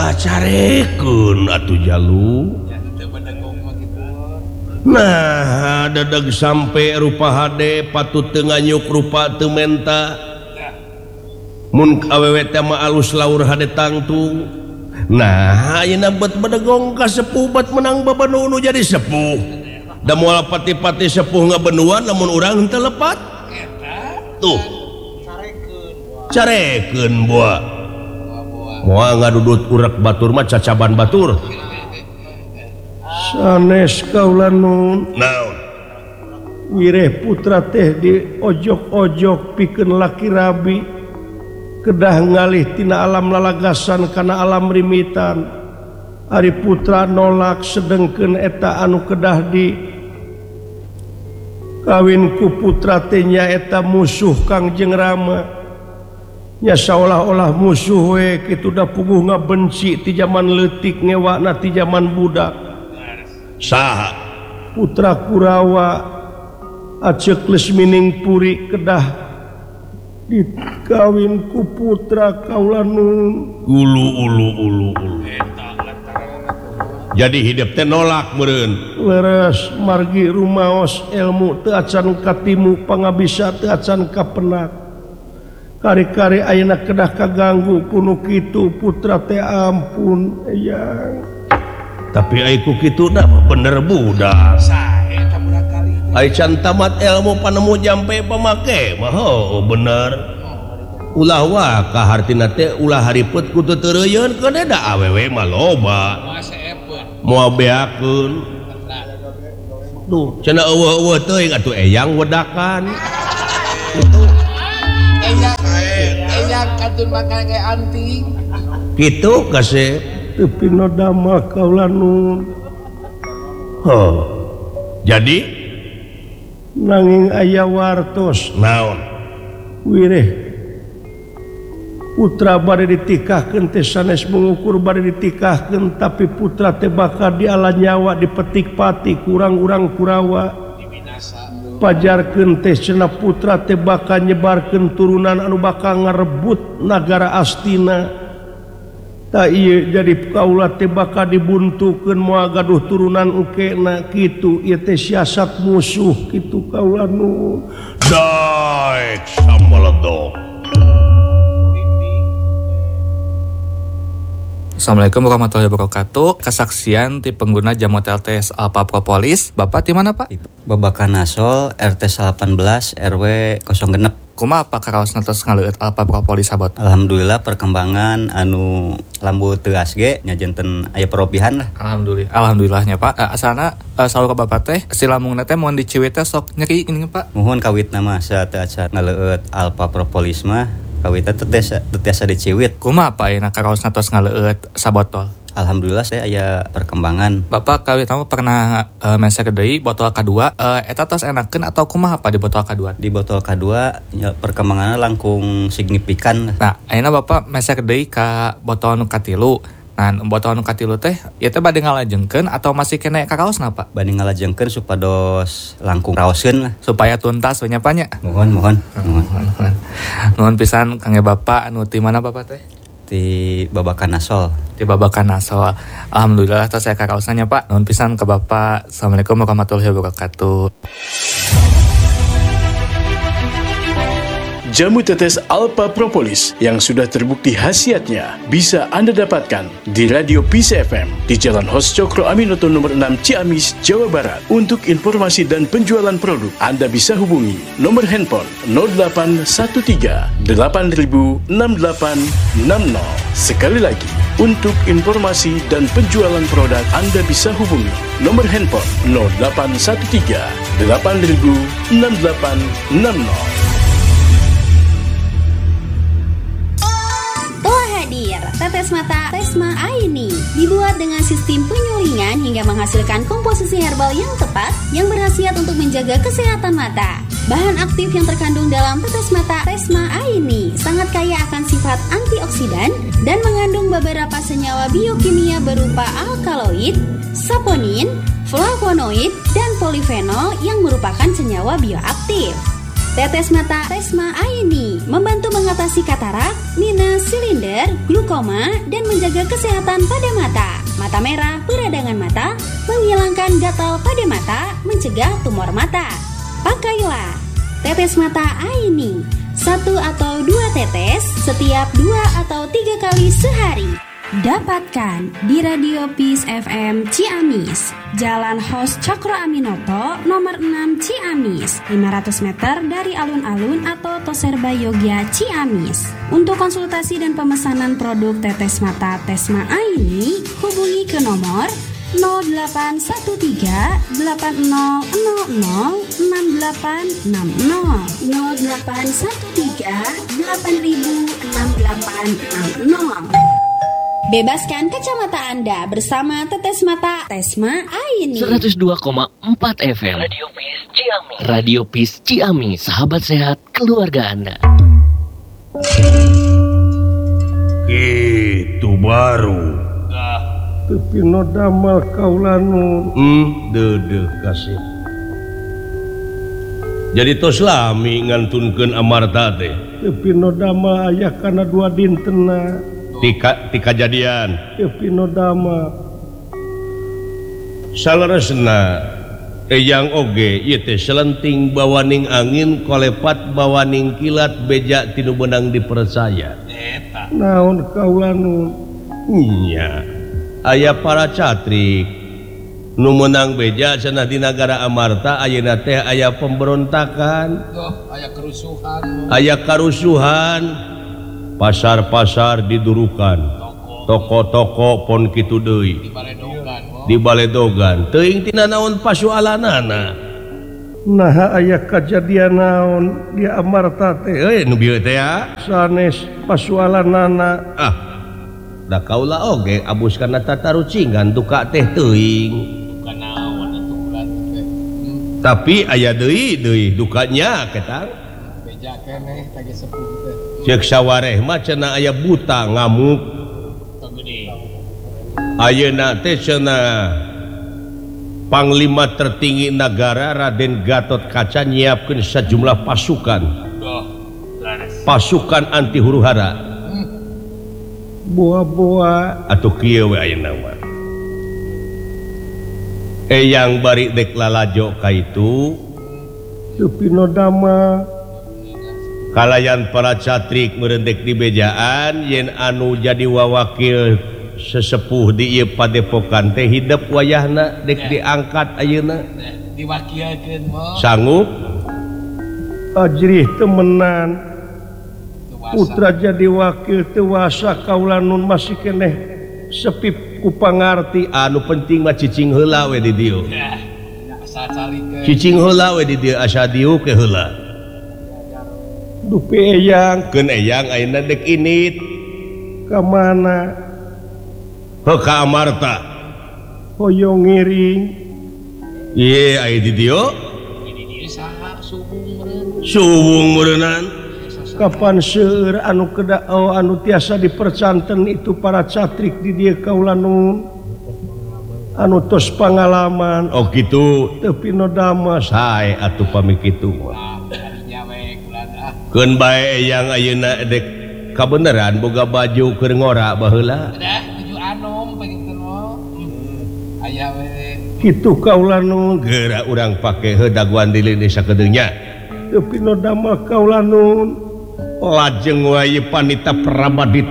carekun atuh jalu. Nah dadag sampai rupa HD patut tengah nyuk rupa tementa mun awewet mah alus laur HD tangtung. Nah ayeuna bet bedegong ka sepuh bet menang babanu jadi sepuh. Da moal pati-pati sepuh ngabenuan lamun urang henteu lepat. Tuh. Carekeun boa. Moal ngadudut urek batur mah cacaban batur. Sanes kaula nun. Naon? Wireh putra teh di ojok-ojok pikeun laki rabi. Kedah ngalih tina alam lalagasan kana alam rimitan. Ari putra nolak sedengkeun eta anu kedah di kawin ku putra teh nya eta musuh Kangjeng Rama. Nya saolah-olah musuh we kitu da puguh ngabenci ti zaman leutik ngewakna ti zaman budak. Saha? Putra Kurawa aceuk geus mining puri kedah dikawin ku putra kaula nun. Ulu. Jadi hidup teh nolak meureun. Leres margi rumaos ilmu teu acan katimu pangabisa teu acan kapenak. Kari-kari ayeuna kedah kaganggu kuno kitu putra teh ampun eyang. Tapi ai ku kituna bener budak. Sae tamurak kali. Ai can tamat ilmu panemu jampe pamake mah bener. Ulah wa ka hartina teh ulah haripet kudu teureyeun keun da awewe mah loba. Moal beakeun. Duh, cenah eueuh-eueuh teuing atuh eyang wedakan. Kitu. Eyang katun makan ge anting. Kitu kasih. Tapi nodama kaula nun. Jadi nanging aya wartos naon? Wireh putra bade ditikahkeun teh sanes mengukur bade ditikahkeun tapi putra teh bakal diala nyawa dipetik pati kurang urang Kurawa. Pajarkeun teh cenah putra teh bakal nyebarkeun turunan anu bakal ngarebut nagara Astina. Tak iya jadi kaula teh bakal dibuntukeun moal gaduh turunan engkena kitu ieu teh siasat musuh kitu kaula nu daek samaledog. Assalamualaikum warahmatullahi wabarakatuh. Kesaksian ti pengguna jamu TLTS Alpha Propolis. Bapak di mana, Pak? Babakan Nasol RT 18 RW 06. Kumaha Pak karaos nantos ngaleueut Alpha Propolis sabot? Alhamdulillah perkembangan anu lambu teuas ge nya janten aya perobihan lah. Alhamdulillahnya Pak. Asalna saur ka Bapak teh si lamungna teh mun diciwit teh sok nyeri geuning Pak. Muhun kawitna mah saateuacan ngaleueut Alpha Propolis mah kawitna teu tiasa diciwit. Kumaha Pak ayeuna karaos nantos ngaleueut sabotol? Alhamdulillah saya aya perkembangan. Bapak kawit mah pernah mesek deui botol kedua eta tos enakeun atau kumaha Pak di botol kedua? Di botol kedua ya, perkembangannya langkung signifikan. Nah, ayeuna Bapak mesek deui ka botol nu katilu. Nah, botol nu katilu teh ieu teh bade ngalajengkeun atau masih kena karaosna Pak? Bade ngalajengkeun supados langkung raoskeun lah. Supaya tuntas we nya Pak nya. Mohon. Nuhun pisan kangge Bapak anu ti mana Bapak teh? Di Babakan Nasol. Di Babakan Nasol. Alhamdulillah tos saya karaosna Pak. Nuhun pisan ke Bapak. Assalamualaikum warahmatullahi wabarakatuh. Jamu tetes Alpha Propolis yang sudah terbukti khasiatnya bisa Anda dapatkan di Radio Peace FM di Jalan Hos Cokro Aminoto nomor 6 Ciamis, Jawa Barat. Untuk informasi dan penjualan produk, Anda bisa hubungi nomor handphone 0813 8000 6860. Sekali lagi, untuk informasi dan penjualan produk, Anda bisa hubungi nomor handphone 0813 8000 6860. Tetes mata Tesma Aini dibuat dengan sistem penyulingan hingga menghasilkan komposisi herbal yang tepat yang berkhasiat untuk menjaga kesehatan mata. Bahan aktif yang terkandung dalam tetes mata Tesma Aini sangat kaya akan sifat antioksidan dan mengandung beberapa senyawa biokimia berupa alkaloid, saponin, flavonoid, dan polifenol yang merupakan senyawa bioaktif. Tetes mata Tesma Aini membantu mengatasi katarak, minus, silinder, glukoma, dan menjaga kesehatan pada mata. Mata merah, peradangan mata, menghilangkan gatal pada mata, mencegah tumor mata. Pakailah tetes mata Aini, 1 atau 2 tetes setiap 2 atau 3 kali sehari. Dapatkan di Radio Peace FM Ciamis, Jalan Hos Cokro Aminoto, nomor 6 Ciamis, 500 meter dari alun-alun atau Toserba Yogya Ciamis. Untuk konsultasi dan pemesanan produk tetes mata Tesma Aini, hubungi ke nomor 0813 8000 6860 0813 8000 6860. Bebaskan kacamata Anda bersama tetes mata Tesma Aini. 102,4 FM Radio Peace Ciamis. Radio Peace Ciamis, sahabat sehat keluarga Anda. Itu baru. Tapi no damal kaulanun. Dede kasih. Jadi tos lami ngantunkeun amarta teh. Tapi no damal aya kana 2 dintena. Tika kejadian Pinodama salaresna eyang oge ieu teh selenting bawaning angin kolepat bawaning kilat beja tinu benang dipercaya eta naon kaulanun nya aya para catrik nu menang beja cenah di nagara Amarta ayeuna teh aya pemberontakan aya karusuhan pasar-pasar didurukan toko-toko pon kitu deui dibaledogan teuing tina naon pasualanana nah aya kajadian naon di Amarta teh nu bieu teh sanes pasualanana da kaula oge abus kana tatarucingan duka teh teuing tapi aya deui dukanya ketang beja keneh tagi sepuh teh cek sawareh mah cenah aya buta ngamuk ayeuna teh cenah panglima tertinggi negara Raden Gatot Kaca nyiapkeun sejumlah pasukan anti huru-hara boa-boa atuh kieu we ayeuna mah eyang bari dek lalajo ka itu teu pinodama kalayan para catrik merendek di bejaan yen anu jadi wawakil sesepuh di ieu padepokan teh hidup wayahna dek diangkat ayeuna diwakilkeun mah sanggup ajrih temenan putra jadi wakil tewasa kaulanun masih keneh sepi ku pangarti anu penting mah cicing heula we di dieu cicing heula we di dieu asa dieu ke heula dupe eyang keun eyang ayeuna dek init ka mana ka Amarta hoyong ngiring ieu aya di dieu saha subung meureunnan kapan seueur anu anu tiasa dipercanten itu para catrik di dieu kaulanun anu tos pangalaman oh kitu teu pinodama sae atuh pami kitu keun bae eyang ayeuna dek kabeneran boga baju keur ngora baheula baju anom pengikeun aya we kitu kaulanun geura urang pake heudag wandili di sakedeungnya teu pinodama kaulanun lajeng wae panita prabadi